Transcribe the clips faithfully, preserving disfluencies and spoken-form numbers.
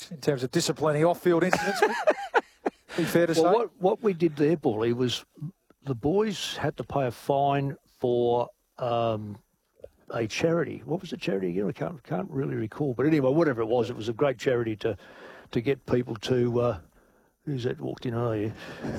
incidents in terms of disciplining off-field incidents. Be fair to well, say. What, what we did there, Paulie, was the boys had to pay a fine for um, a charity. What was the charity again? I can't can't really recall. But anyway, whatever it was, it was a great charity to to get people to. Uh, who's that walked in? Oh, yeah.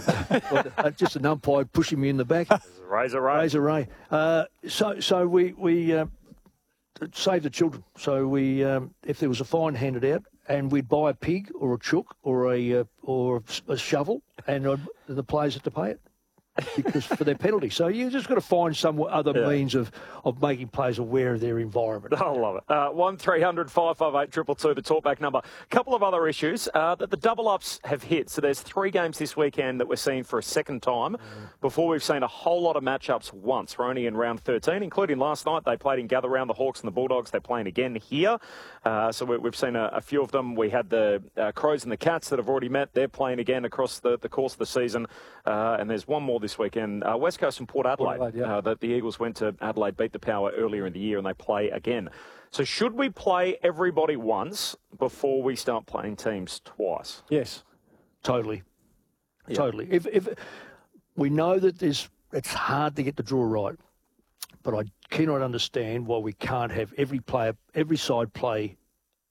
uh, just an umpire pushing me in the back. Razor Ray. Razor Ray. Uh, so so we we uh, saved the children. So we um, if there was a fine handed out. And we'd buy a pig or a chook or a uh, or a shovel, and uh, the players had to pay it because for their penalty. So you just got to find some other yeah. means of, of making players aware of their environment. I love it. Uh, one three hundred five five eight two two two, the talkback number. A couple of other issues uh, that the double ups have hit. So there's three games this weekend that we're seeing for a second time mm. before we've seen a whole lot of matchups once. We're only in round thirteen, including last night. They played in Gather Round, the Hawks and the Bulldogs. They're playing again here. Uh, so we, we've seen a, a few of them. We had the uh, Crows and the Cats that have already met. They're playing again across the, the course of the season. Uh, and there's one more this weekend. Uh, West Coast and Port Adelaide. Port Adelaide yeah. uh, that the Eagles went to Adelaide, beat the Power earlier in the year, and they play again. So should we play everybody once before we start playing teams twice? Yes, totally, yeah. totally. If if we know that there's, it's hard to get the draw right, but I cannot understand why we can't have every player, every side play.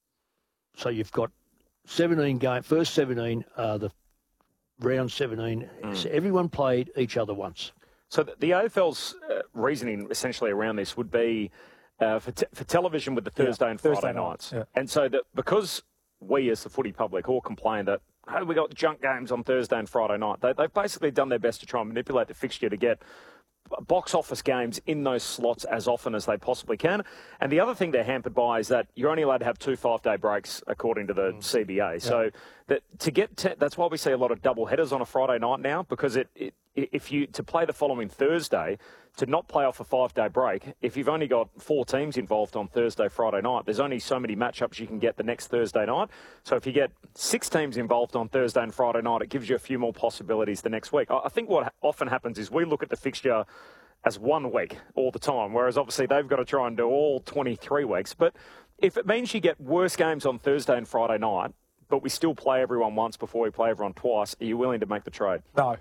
So you've got seventeen game, first seventeen, uh, the round seventeen. Mm. So everyone played each other once. So the A F L's uh, reasoning essentially around this would be uh, for, te- for television with the Thursday yeah, and Friday Thursday nights. Yeah. And so that because we as the footy public all complain that, hey, we got junk games on Thursday and Friday night, they, they've basically done their best to try and manipulate the fixture to get box office games in those slots as often as they possibly can. And the other thing they're hampered by is that you're only allowed to have two five-day breaks according to the mm. C B A. Yeah. So that to get te- that's why we see a lot of double headers on a Friday night now, because it, it if you to play the following Thursday, to not play off a five-day break, if you've only got four teams involved on Thursday, Friday night, there's only so many matchups you can get the next Thursday night. So if you get six teams involved on Thursday and Friday night, it gives you a few more possibilities the next week. I think what often happens is we look at the fixture as one week all the time, whereas obviously they've got to try and do all twenty-three weeks. But if it means you get worse games on Thursday and Friday night, but we still play everyone once before we play everyone twice, are you willing to make the trade? No.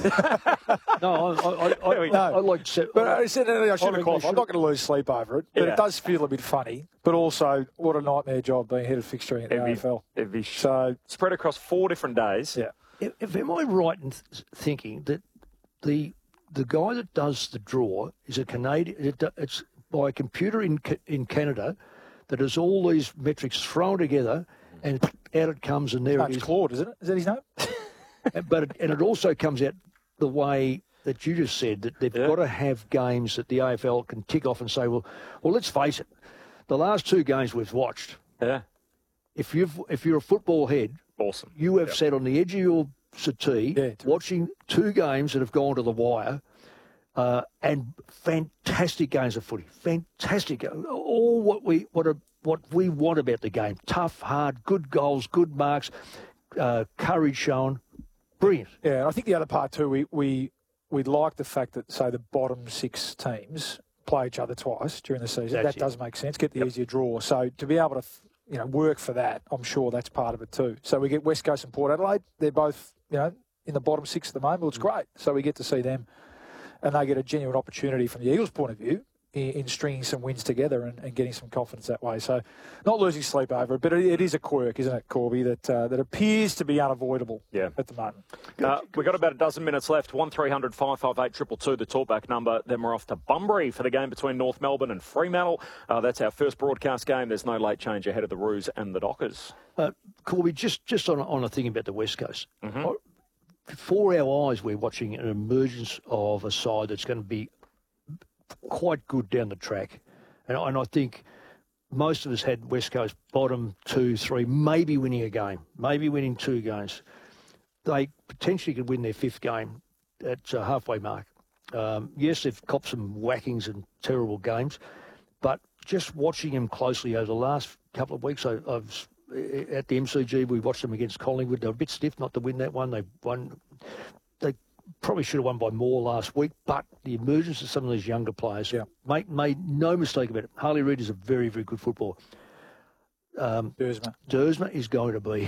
no, I, I, I, no. I like to say, but I said I should have qualified. I'm not going to lose sleep over it, but yeah. it does feel a bit funny. But also, what a nightmare job being head of fixturing in the it'd A F L. Be, it'd be so spread across four different days. Yeah. If, if am I right in th- thinking that the the guy that does the draw is a Canadian? It, it's by a computer in in Canada that has all these metrics thrown together, and out it comes, and there no, it is. It's Claude, isn't it? Is that his name? But it, and it also comes out the way that you just said, that they've yeah. got to have games that the A F L can tick off and say, well, well, let's face it, the last two games we've watched. Yeah. If you've if you're a football head, awesome. You have yep. sat on the edge of your settee yeah, watching two games that have gone to the wire, uh, and fantastic games of footy, fantastic, all what we what a, what we want about the game: tough, hard, good goals, good marks, uh, courage shown. Brilliant. Yeah, and I think the other part too, we we we like the fact that, say, the bottom six teams play each other twice during the season. That's that it. does make sense. Get the yep. easier draw. So to be able to, you know, work for that, I'm sure that's part of it too. So we get West Coast and Port Adelaide. They're both, you know, in the bottom six at the moment. Well, it's great. So we get to see them, and they get a genuine opportunity from the Eagles' point of view in, in stringing some wins together and, and getting some confidence that way. So not losing sleep over it, but it, it is a quirk, isn't it, Corby, that uh, that appears to be unavoidable yeah. at the moment. Uh, we've got about a dozen minutes left. one three hundred five five eight two two two, the talkback number. Then we're off to Bunbury for the game between North Melbourne and Fremantle. Uh, that's our first broadcast game. There's no late change ahead of the Roos and the Dockers. Uh, Corby, just, just on, on a thing about the West Coast. Mm-hmm. For our eyes, we're watching an emergence of a side that's going to be quite good down the track. And, and I think most of us had West Coast bottom two, three, maybe winning a game, maybe winning two games. They potentially could win their fifth game at a halfway mark. Um, yes, they've copped some whackings and terrible games, but just watching them closely over the last couple of weeks, I, I've at the M C G, we watched them against Collingwood. They were a bit stiff not to win that one. They won. They probably should have won by more last week, but the emergence of some of these younger players, yeah. made, made no mistake about it. Harley Reid is a very, very good footballer. Um, Dersma. Dersma is going to be